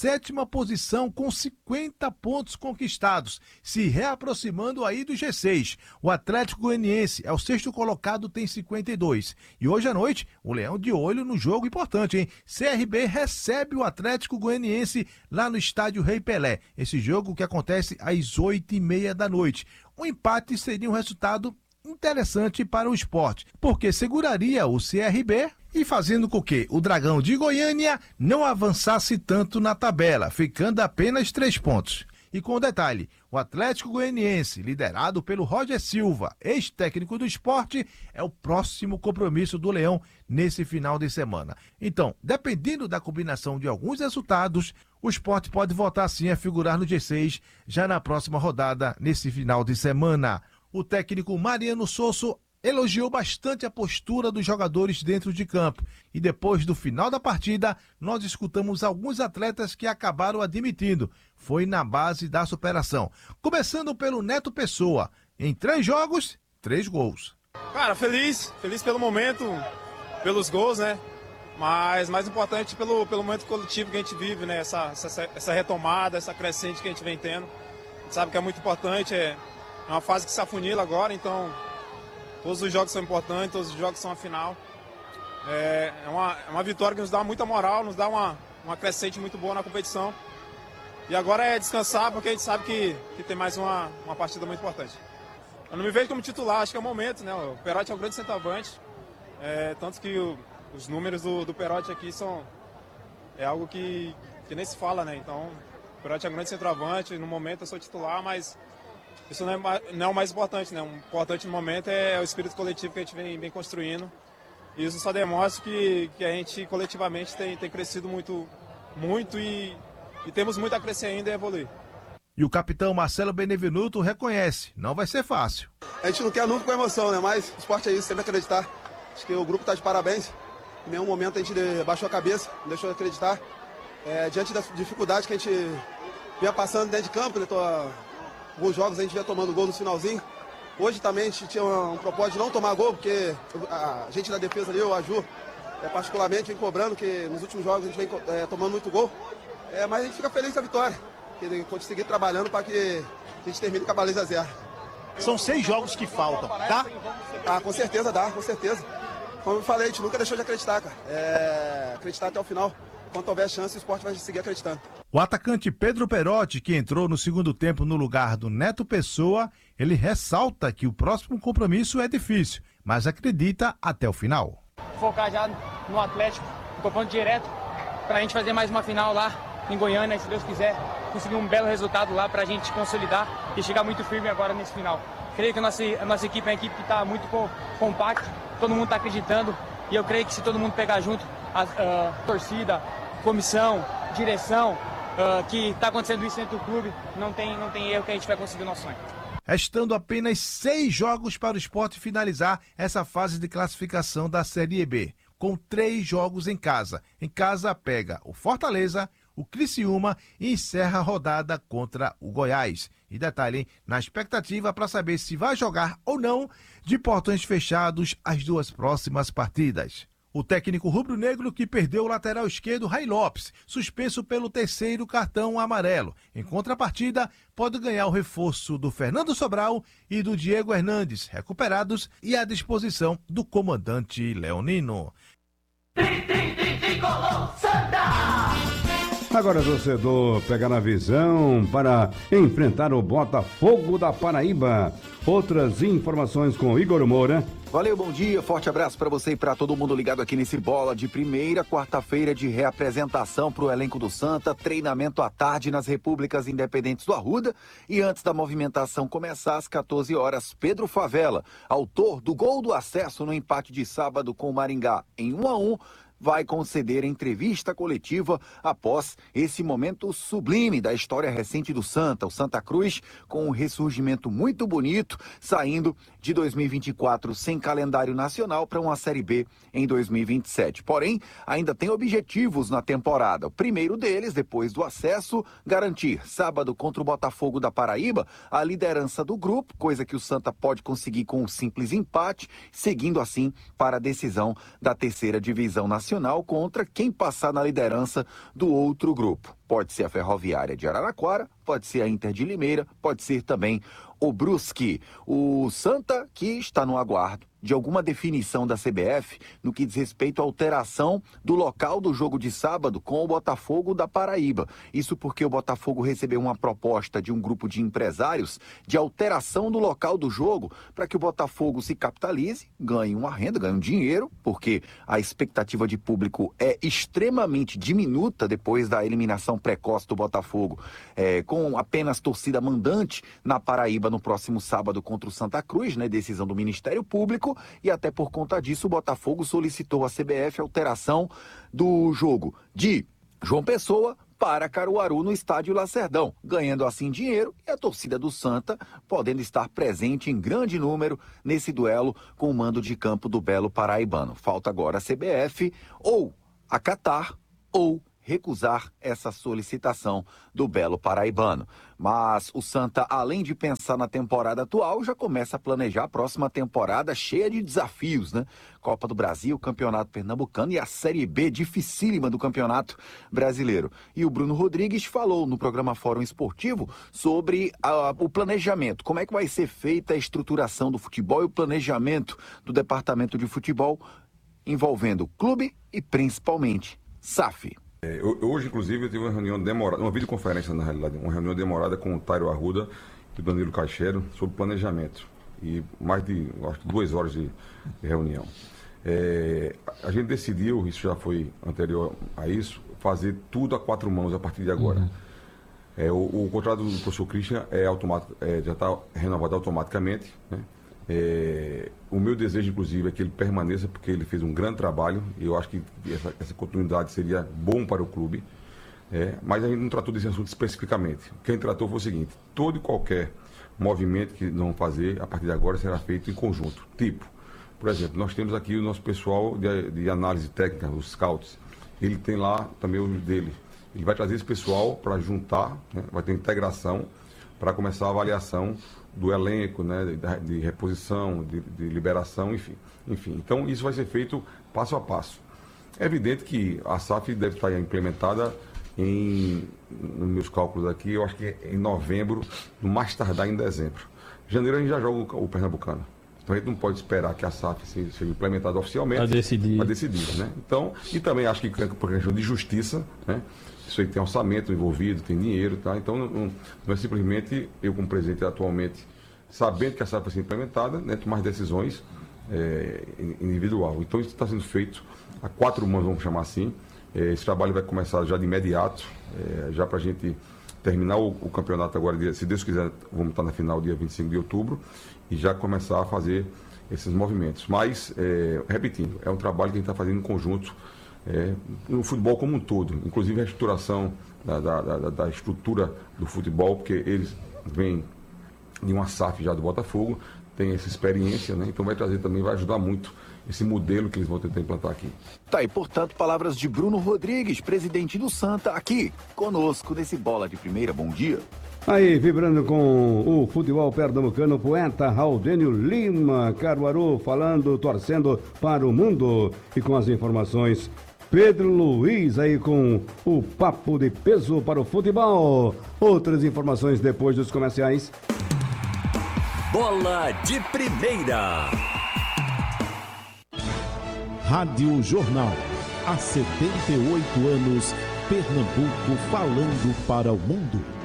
7ª posição com 50 pontos conquistados, se reaproximando aí do G6. O Atlético Goianiense é o 6º colocado, tem 52. E hoje à noite, o Leão de olho no jogo importante, hein? CRB recebe o Atlético Goianiense lá no estádio Rei Pelé. Esse jogo que acontece às 8h30 da noite. Um empate seria um resultado interessante para o Sport, porque seguraria o CRB e fazendo com que o Dragão de Goiânia não avançasse tanto na tabela, ficando apenas 3 pontos. E com detalhe, o Atlético Goianiense, liderado pelo Roger Silva, ex-técnico do Sport, é o próximo compromisso do Leão nesse final de semana. Então, dependendo da combinação de alguns resultados, o Sport pode voltar sim a figurar no G6 já na próxima rodada, nesse final de semana. O técnico Mariano Sosso elogiou bastante a postura dos jogadores dentro de campo. E depois do final da partida, nós escutamos alguns atletas que acabaram admitindo. Foi na base da superação. Começando pelo Neto Pessoa. Em 3 jogos, 3 gols. Cara, feliz pelo momento, pelos gols, né? Mas mais importante pelo momento coletivo que a gente vive, né? Essa retomada, essa crescente que a gente vem tendo. A gente sabe que é muito importante, é uma fase que se afunila agora, então todos os jogos são importantes, todos os jogos são a final. É uma vitória que nos dá muita moral, nos dá uma crescente muito boa na competição. E agora é descansar, porque a gente sabe que tem mais uma partida muito importante. Eu não me vejo como titular, acho que é o momento, né? O Perotti é um grande centroavante, tanto que os números do Perotti aqui é algo que nem se fala, né? Então, o Perotti é um grande centroavante, no momento eu sou titular, mas isso não é o mais importante, né? O importante no momento é o espírito coletivo que a gente vem construindo. E isso só demonstra que a gente coletivamente tem crescido muito e temos muito a crescer ainda e evoluir. E o capitão Marcelo Benevenuto reconhece, não vai ser fácil. A gente não quer nunca com emoção, né? Mas o esporte é isso, sempre acreditar. Acho que o grupo está de parabéns. Em nenhum momento a gente baixou a cabeça, não deixou de acreditar. Diante da dificuldade que a gente vinha passando dentro de campo, né? Alguns jogos a gente vinha tomando gol no finalzinho. Hoje também a gente tinha um propósito de não tomar gol, porque a gente da defesa ali, o Aju, particularmente vem cobrando, que nos últimos jogos a gente vem tomando muito gol. Mas a gente fica feliz com a vitória, que conseguir trabalhando para que a gente termine com a baliza 0. São 6 jogos que faltam, tá? Com certeza dá, com certeza. Como eu falei, a gente nunca deixou de acreditar, cara. Acreditar até o final. Quando houver chance, o esporte vai seguir acreditando. O atacante Pedro Perotti, que entrou no segundo tempo no lugar do Neto Pessoa, ele ressalta que o próximo compromisso é difícil, mas acredita até o final. Focar já no Atlético, no confronto direto, para a gente fazer mais uma final lá em Goiânia, se Deus quiser, conseguir um belo resultado lá para a gente consolidar e chegar muito firme agora nesse final. Creio que a nossa equipe é uma equipe que está muito compacta, todo mundo está acreditando e eu creio que se todo mundo pegar junto, a torcida, comissão, direção, que está acontecendo isso dentro do clube, não tem erro que a gente vai conseguir o nosso sonho. Restando apenas 6 jogos para o Sport finalizar essa fase de classificação da Série B, com 3 jogos em casa. Em casa pega o Fortaleza, o Criciúma e encerra a rodada contra o Goiás. E detalhe, hein? Na expectativa para saber se vai jogar ou não de portões fechados as 2 próximas partidas. O técnico rubro-negro que perdeu o lateral esquerdo, Ray Lopes, suspenso pelo 3º cartão amarelo. Em contrapartida, pode ganhar o reforço do Fernando Sobral e do Diego Hernandes, recuperados e à disposição do comandante Leonino. Agora, torcedor, pega na visão para enfrentar o Botafogo da Paraíba. Outras informações com Igor Moura. Valeu, bom dia, forte abraço para você e para todo mundo ligado aqui nesse Bola de primeira quarta-feira de reapresentação para o elenco do Santa, treinamento à tarde nas Repúblicas Independentes do Arruda e antes da movimentação começar às 14 horas, Pedro Favela, autor do gol do acesso no empate de sábado com o Maringá em 1-1, vai conceder entrevista coletiva após esse momento sublime da história recente do Santa. O Santa Cruz com um ressurgimento muito bonito, saindo de 2024 sem calendário nacional para uma Série B em 2027. Porém, ainda tem objetivos na temporada. O primeiro deles, depois do acesso, garantir sábado contra o Botafogo da Paraíba a liderança do grupo, coisa que o Santa pode conseguir com um simples empate, seguindo assim para a decisão da 3ª divisão nacional. nacional contra quem passar na liderança do outro grupo. Pode ser a Ferroviária de Araraquara, pode ser a Inter de Limeira, pode ser também o Brusque. O Santa, que está no aguardo de alguma definição da CBF no que diz respeito à alteração do local do jogo de sábado com o Botafogo da Paraíba. Isso porque o Botafogo recebeu uma proposta de um grupo de empresários de alteração do local do jogo para que o Botafogo se capitalize, ganhe uma renda, ganhe um dinheiro, porque a expectativa de público é extremamente diminuta depois da eliminação precoce do Botafogo, com apenas torcida mandante na Paraíba no próximo sábado contra o Santa Cruz, né, decisão do Ministério Público. E até por conta disso o Botafogo solicitou à CBF a alteração do jogo de João Pessoa para Caruaru no estádio Lacerdão, ganhando assim dinheiro e a torcida do Santa podendo estar presente em grande número nesse duelo com o mando de campo do Belo Paraibano. Falta agora a CBF ou acatar ou recusar essa solicitação do Belo Paraibano. Mas o Santa, além de pensar na temporada atual, já começa a planejar a próxima temporada cheia de desafios, né? Copa do Brasil, Campeonato Pernambucano e a Série B dificílima do Campeonato Brasileiro. E o Bruno Rodrigues falou no programa Fórum Esportivo sobre o planejamento, como é que vai ser feita a estruturação do futebol e o planejamento do Departamento de Futebol envolvendo o clube e principalmente SAF. Hoje, inclusive, eu tive uma reunião demorada, uma videoconferência, na realidade, uma reunião demorada com o Tairo Arruda e o Danilo Caixero sobre planejamento. E mais de, acho que 2 horas de reunião. A gente decidiu, isso já foi anterior a isso, fazer tudo a 4 mãos a partir de agora. O contrato do professor Christian já está renovado automaticamente, né? O meu desejo, inclusive, é que ele permaneça, porque ele fez um grande trabalho e eu acho que essa continuidade seria bom para o clube, mas a gente não tratou desse assunto especificamente. Quem tratou foi o seguinte: todo e qualquer movimento que não fazer a partir de agora será feito em conjunto. Tipo, por exemplo, nós temos aqui o nosso pessoal de análise técnica, os scouts, ele tem lá também o dele. Ele vai trazer esse pessoal para juntar, né? Vai ter integração para começar a avaliação do elenco, né, de reposição, de liberação, enfim. Então, isso vai ser feito passo a passo. É evidente que a SAF deve estar implementada nos meus cálculos aqui, eu acho que em novembro, no mais tardar em dezembro. Em janeiro a gente já joga o Pernambucano. Então a gente não pode esperar que a SAF seja implementada oficialmente para decidir, né? Então, e também acho que por questão de justiça, né? Isso aí tem orçamento envolvido, tem dinheiro, tá? Então não é simplesmente eu, como presidente atualmente, sabendo que a SAF vai ser implementada, né, tomar decisões individual. Então isso está sendo feito a 4 mãos, vamos chamar assim. Esse trabalho vai começar já de imediato, já para a gente terminar o campeonato agora, se Deus quiser, vamos estar na final dia 25 de outubro, e já começar a fazer esses movimentos. Mas, repetindo, é um trabalho que a gente está fazendo em conjunto, no futebol como um todo, inclusive a estruturação da estrutura do futebol, porque eles vêm de uma SAF já do Botafogo, tem essa experiência, né? Então vai trazer também, vai ajudar muito esse modelo que eles vão tentar implantar aqui. Tá, e portanto, palavras de Bruno Rodrigues, presidente do Santa, aqui conosco nesse Bola de Primeira. Bom dia. Aí, vibrando com o futebol pernambucano, poeta Raudênio Lima, Caruaru, falando, torcendo para o mundo. E com as informações, Pedro Luiz aí com o papo de peso para o futebol. Outras informações depois dos comerciais. Bola de Primeira. Rádio Jornal. Há 78 anos, Pernambuco falando para o mundo.